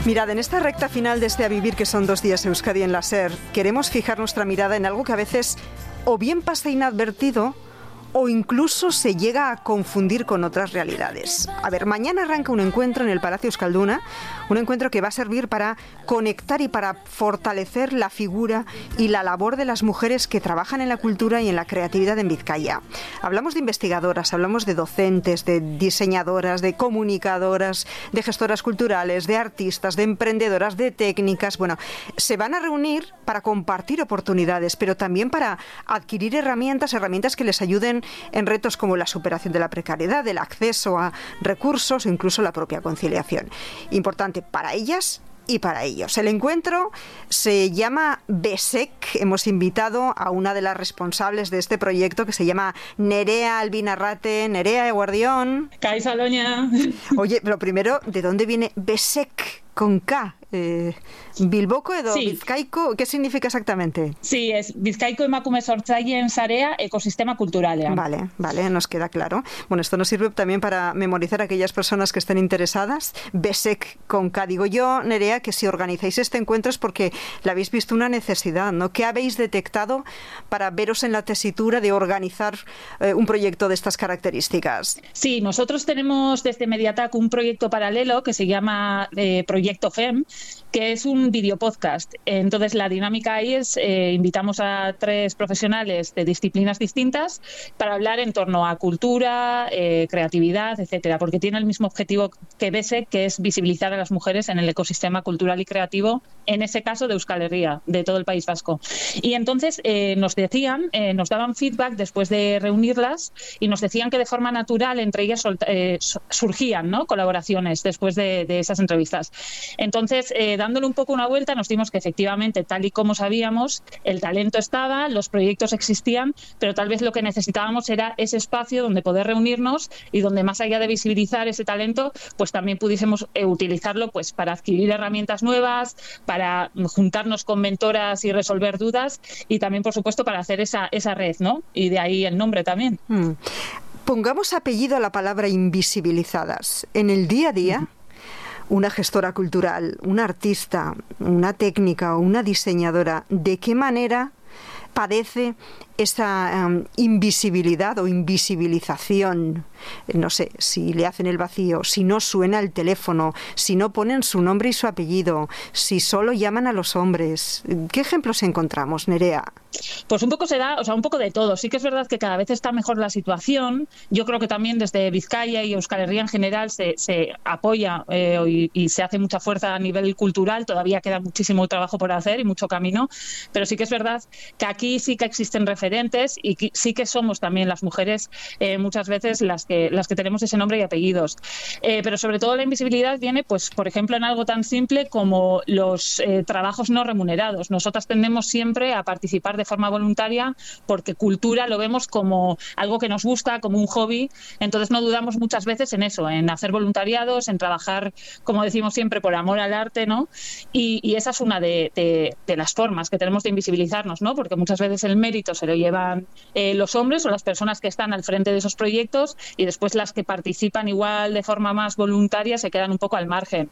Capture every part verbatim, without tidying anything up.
Mirad, en esta recta final de este A Vivir, que son dos días Euskadi en la SER, queremos fijar nuestra mirada en algo que a veces o bien pasa inadvertido o incluso se llega a confundir con otras realidades. A ver, mañana arranca un encuentro en el Palacio Euskalduna, un encuentro que va a servir para conectar y para fortalecer la figura y la labor de las mujeres que trabajan en la cultura y en la creatividad en Vizcaya. Hablamos de investigadoras, hablamos de docentes, de diseñadoras, de comunicadoras, de gestoras culturales, de artistas, de emprendedoras, de técnicas. Bueno, se van a reunir para compartir oportunidades, pero también para adquirir herramientas, herramientas que les ayuden en retos como la superación de la precariedad, el acceso a recursos o incluso la propia conciliación. Importante para ellas y para ellos. El encuentro se llama BESEC. Hemos invitado a una de las responsables de este proyecto, que se llama Nerea Albinarrate. Nerea, eguardión. Kaixo, Aloña. Oye, pero primero, ¿de dónde viene BESEC con K? Eh, Bilboko edo sí. Bizkaiko, ¿qué significa exactamente? Sí, es Bizkaiko Emakume Sortzaileen Sarea Ecosistema Culturalean. Vale, vale, nos queda claro. Bueno, esto nos sirve también para memorizar a aquellas personas que estén interesadas. BESEC con K. Digo yo, Nerea, que si organizáis este encuentro es porque le habéis visto una necesidad, ¿no? ¿Qué habéis detectado para veros en la tesitura de organizar eh, un proyecto de estas características? Sí, nosotros tenemos desde Mediatac un proyecto paralelo que se llama eh, Proyecto FEM, que es un videopodcast. Entonces, la dinámica ahí es, eh, invitamos a tres profesionales de disciplinas distintas para hablar en torno a cultura, eh, creatividad, etcétera, porque tiene el mismo objetivo que BESEC, que es visibilizar a las mujeres en el ecosistema cultural y creativo, en ese caso de Euskal Herria, de todo el País Vasco. Y entonces eh, nos decían, eh, nos daban feedback después de reunirlas y nos decían que de forma natural entre ellas eh, surgían, ¿no?, colaboraciones después de, de esas entrevistas. Entonces, eh, dándole un poco una vuelta, nos dimos que efectivamente, tal y como sabíamos, el talento estaba, los proyectos existían, pero tal vez lo que necesitábamos era ese espacio donde poder reunirnos y donde, más allá de visibilizar ese talento, pues también pudiésemos eh, utilizarlo pues para adquirir herramientas nuevas, para juntarnos con mentoras y resolver dudas, y también, por supuesto, para hacer esa, esa red, ¿no? Y de ahí el nombre también. Hmm. Pongamos apellido a la palabra invisibilizadas. En el día a día, uh-huh. una gestora cultural, una artista, una técnica o una diseñadora, ¿de qué manera padece esa um, invisibilidad o invisibilización? No sé, si le hacen el vacío, si no suena el teléfono, si no ponen su nombre y su apellido, si solo llaman a los hombres. ¿Qué ejemplos encontramos, Nerea? Pues un poco se da, o sea, un poco de todo. Sí que es verdad que cada vez está mejor la situación. Yo creo que también desde Vizcaya y Euskal Herria en general se, se apoya eh, y, y se hace mucha fuerza a nivel cultural. Todavía queda muchísimo trabajo por hacer y mucho camino, pero sí que es verdad que aquí sí que existen referentes y que sí que somos también las mujeres eh, muchas veces las que, las que tenemos ese nombre y apellidos. Eh, pero sobre todo la invisibilidad viene, pues, por ejemplo, en algo tan simple como los eh, trabajos no remunerados. Nosotras tendemos siempre a participar de forma voluntaria porque cultura lo vemos como algo que nos gusta, como un hobby. Entonces no dudamos muchas veces en eso, en hacer voluntariados, en trabajar, como decimos siempre, por amor al arte, ¿no? Y, y esa es una de, de, de las formas que tenemos de invisibilizarnos, ¿no? Porque muchas veces el mérito se lo llevan eh, los hombres o las personas que están al frente de esos proyectos, y después las que participan igual de forma más voluntaria se quedan un poco al margen.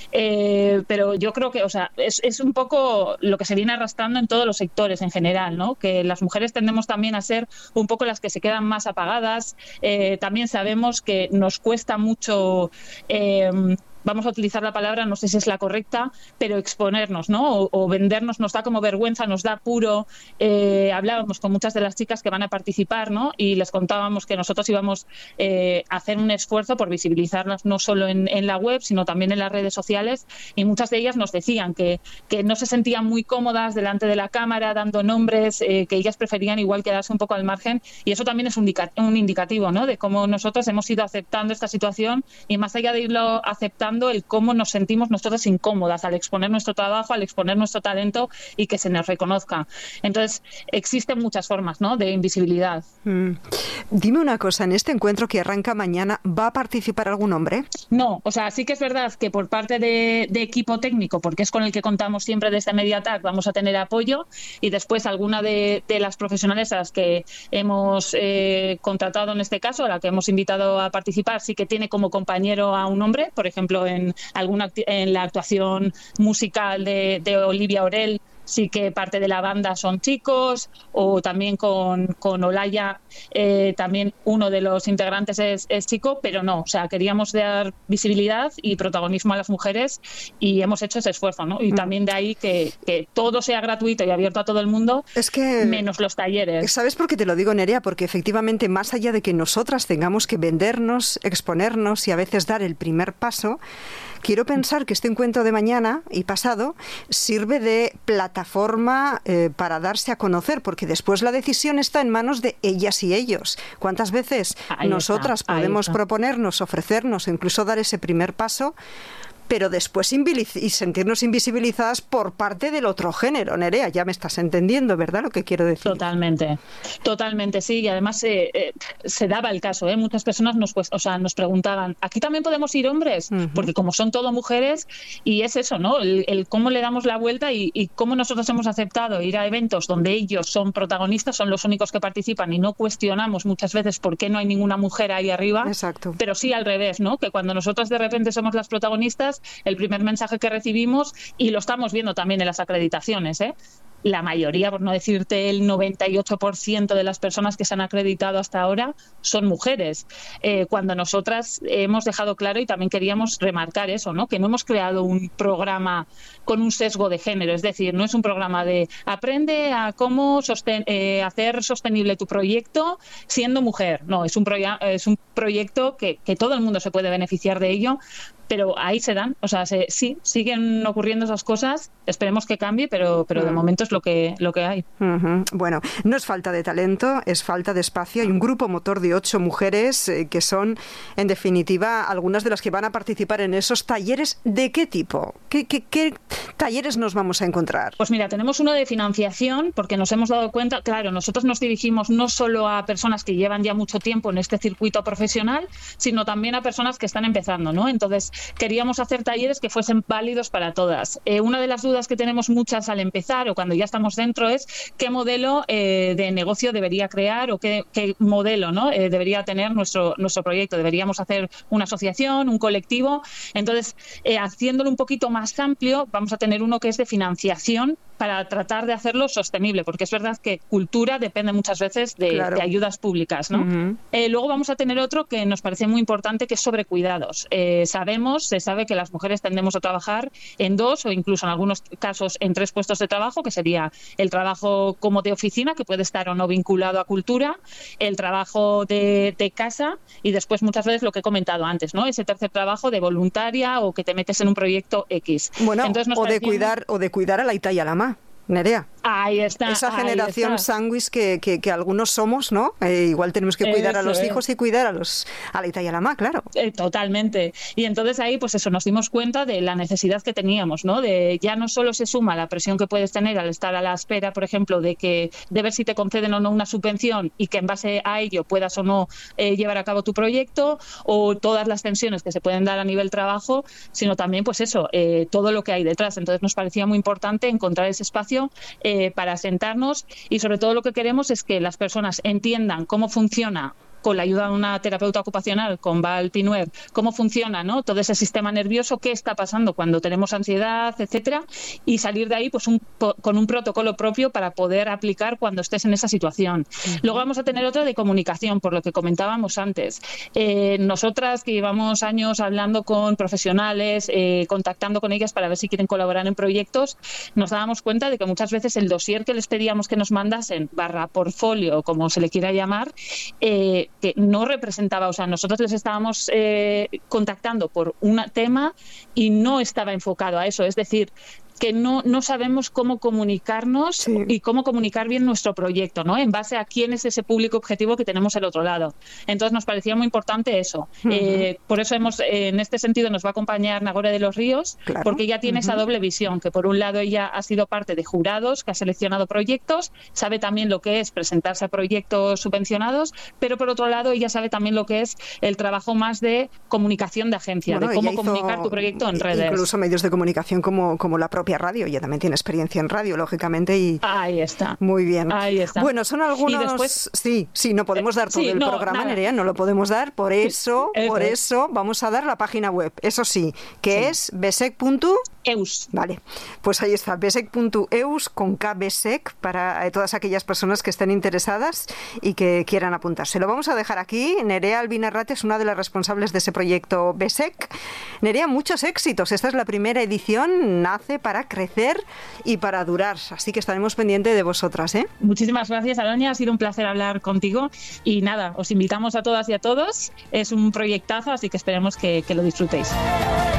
Eh, pero yo creo que, o sea, es, es un poco lo que se viene arrastrando en todos los sectores en general, ¿no? Que las mujeres tendemos también a ser un poco las que se quedan más apagadas. Eh, también sabemos que nos cuesta mucho... Eh, vamos a utilizar la palabra, no sé si es la correcta, pero exponernos, ¿no? O, o vendernos nos da como vergüenza, nos da apuro. Eh, hablábamos con muchas de las chicas que van a participar, ¿no? Y les contábamos que nosotros íbamos eh, a hacer un esfuerzo por visibilizarlas no solo en, en la web, sino también en las redes sociales, y muchas de ellas nos decían que, que no se sentían muy cómodas delante de la cámara, dando nombres, eh, que ellas preferían igual quedarse un poco al margen, y eso también es un, indica- un indicativo, ¿no? De cómo nosotros hemos ido aceptando esta situación, y más allá de irlo aceptando, el cómo nos sentimos nosotros incómodas al exponer nuestro trabajo, al exponer nuestro talento y que se nos reconozca. Entonces, existen muchas formas, ¿no?, de invisibilidad. Mm. Dime una cosa, en este encuentro que arranca mañana, ¿va a participar algún hombre? No, o sea, sí que es verdad que por parte de, de equipo técnico, porque es con el que contamos siempre desde Mediatac, vamos a tener apoyo, y después alguna de, de las profesionales a las que hemos eh, contratado en este caso, a la que hemos invitado a participar, sí que tiene como compañero a un hombre. Por ejemplo, ejemplo, en alguna en la actuación musical de, de Olivia Orell, sí que parte de la banda son chicos, o también con, con Olaya, eh, también uno de los integrantes es, es chico, pero no, o sea, queríamos dar visibilidad y protagonismo a las mujeres y hemos hecho ese esfuerzo, ¿no? Y mm. también de ahí que, que todo sea gratuito y abierto a todo el mundo, es que, menos los talleres. ¿Sabes por qué te lo digo, Nerea? Porque efectivamente, más allá de que nosotras tengamos que vendernos, exponernos y a veces dar el primer paso, quiero pensar que este encuentro de mañana y pasado sirve de plataforma eh, para darse a conocer, porque después la decisión está en manos de ellas y ellos. ¿Cuántas veces ahí nosotras está, podemos proponernos, ofrecernos, incluso dar ese primer paso, pero después y sentirnos invisibilizadas por parte del otro género? Nerea, ya me estás entendiendo, ¿verdad?, lo que quiero decir. Totalmente, totalmente, sí, y además eh, eh, se daba el caso, ¿eh? Muchas personas nos, pues, o sea, nos preguntaban, ¿aquí también podemos ir hombres? Uh-huh. Porque como son todo mujeres, y es eso, ¿no? El, el cómo le damos la vuelta y, y cómo nosotros hemos aceptado ir a eventos donde ellos son protagonistas, son los únicos que participan y no cuestionamos muchas veces por qué no hay ninguna mujer ahí arriba. Exacto. Pero sí al revés, ¿no? Que cuando nosotros de repente somos las protagonistas, el primer mensaje que recibimos, y lo estamos viendo también en las acreditaciones, ¿eh? La mayoría, por no decirte el noventa y ocho por ciento de las personas que se han acreditado hasta ahora son mujeres. Eh, cuando nosotras hemos dejado claro, y también queríamos remarcar eso, ¿no? Que no hemos creado un programa con un sesgo de género, es decir, no es un programa de aprende a cómo sosten- eh, hacer sostenible tu proyecto siendo mujer. No, es un, proya- es un proyecto que, que todo el mundo se puede beneficiar de ello, pero ahí se dan, o sea, se, sí, siguen ocurriendo esas cosas, esperemos que cambie, pero, pero de momento es lo que, lo que hay. Uh-huh. Bueno, no es falta de talento, es falta de espacio. Hay un grupo motor de ocho mujeres eh, que son, en definitiva, algunas de las que van a participar en esos talleres. ¿De qué tipo? ¿Qué, qué, qué talleres nos vamos a encontrar? Pues mira, tenemos uno de financiación, porque nos hemos dado cuenta, claro, nosotros nos dirigimos no solo a personas que llevan ya mucho tiempo en este circuito profesional, sino también a personas que están empezando, ¿no? Entonces, queríamos hacer talleres que fuesen válidos para todas. Eh, una de las dudas que tenemos muchas al empezar o cuando ya estamos dentro es qué modelo eh, de negocio debería crear o qué, qué modelo, ¿no? eh, debería tener nuestro, nuestro proyecto. ¿Deberíamos hacer una asociación, un colectivo? Entonces, eh, haciéndolo un poquito más amplio, vamos a tener uno que es de financiación para tratar de hacerlo sostenible, porque es verdad que cultura depende muchas veces de, claro. de ayudas públicas, ¿no? Uh-huh. Eh, luego vamos a tener otro que nos parece muy importante, que es sobre cuidados. Eh, sabemos, se sabe que las mujeres tendemos a trabajar en dos o incluso en algunos casos en tres puestos de trabajo, que sería el trabajo como de oficina, que puede estar o no vinculado a cultura, el trabajo de, de casa y después muchas veces lo que he comentado antes, ¿no? Ese tercer trabajo de voluntaria o que te metes en un proyecto X. Bueno, Entonces, nos o, parecía... de cuidar, o de cuidar a la Ita y a la Ma. Nerea. Ahí está. Esa ahí generación está. sándwich que, que, que algunos somos, ¿no? Eh, igual tenemos que cuidar eso, a los eh. hijos y cuidar a los a la Ita y a la Ma, claro. Eh, totalmente. Y entonces ahí, pues eso, nos dimos cuenta de la necesidad que teníamos, ¿no? De ya no solo se suma la presión que puedes tener al estar a la espera, por ejemplo, de que de ver si te conceden o no una subvención y que en base a ello puedas o no eh, llevar a cabo tu proyecto, o todas las tensiones que se pueden dar a nivel trabajo, sino también, pues eso, eh, todo lo que hay detrás. Entonces nos parecía muy importante encontrar ese espacio eh, para sentarnos, y sobre todo lo que queremos es que las personas entiendan cómo funciona, con la ayuda de una terapeuta ocupacional, con Val Pinuer, cómo funciona, ¿no? Todo ese sistema nervioso, qué está pasando cuando tenemos ansiedad, etcétera, y salir de ahí pues un, po, con un protocolo propio para poder aplicar cuando estés en esa situación. Uh-huh. Luego vamos a tener otra de comunicación, por lo que comentábamos antes. Eh, nosotras que llevamos años hablando con profesionales, eh, contactando con ellas para ver si quieren colaborar en proyectos, nos dábamos cuenta de que muchas veces el dossier que les pedíamos que nos mandasen, barra portfolio, como se le quiera llamar, eh, que no representaba, o sea, nosotros les estábamos eh, contactando por un tema y no estaba enfocado a eso, es decir, que no, no sabemos cómo comunicarnos sí. y cómo comunicar bien nuestro proyecto, ¿no? En base a quién es ese público objetivo que tenemos al otro lado. Entonces nos parecía muy importante eso. Uh-huh. Eh, por eso hemos, eh, en este sentido nos va a acompañar Nagore de los Ríos, claro. porque ella tiene uh-huh. esa doble visión, que por un lado ella ha sido parte de jurados, que ha seleccionado proyectos, sabe también lo que es presentarse a proyectos subvencionados, pero por otro lado ella sabe también lo que es el trabajo más de comunicación de agencia, bueno, de cómo comunicar tu proyecto en redes. Incluso medios de comunicación como, como la propia propia radio. Ella también tiene experiencia en radio, lógicamente. Y ahí está. Muy bien. Ahí está. Bueno, son algunos... Y después... Sí, sí, no podemos dar todo sí, el no, programa, nada. Nerea, no lo podemos dar. Por eso, Eso por es. eso vamos a dar la página web. Eso sí, que Sí. es besec punto Eus. Vale, pues ahí está, besec punto eus con K besec para eh, todas aquellas personas que estén interesadas y que quieran apuntarse. Lo vamos a dejar aquí. Nerea Albinarrate es una de las responsables de ese proyecto besec. Nerea, muchos éxitos. Esta es la primera edición, nace para crecer y para durar. Así que estaremos pendientes de vosotras, ¿eh? Muchísimas gracias, Aloña. Ha sido un placer hablar contigo. Y nada, os invitamos a todas y a todos. Es un proyectazo, así que esperemos que, que lo disfrutéis.